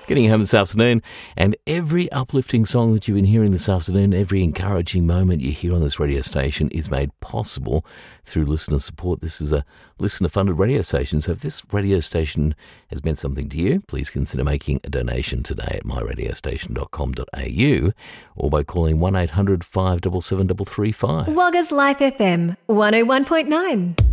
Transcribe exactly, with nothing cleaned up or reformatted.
getting home this afternoon. And every uplifting song that you've been hearing this afternoon, every encouraging moment you hear on this radio station is made possible through listener support. This is a listener-funded radio station. So if this radio station has meant something to you, please consider making a donation today at my radio station dot com dot a u or by calling one eight hundred five seven seven three three five. Wagga's Life F M one oh one point nine.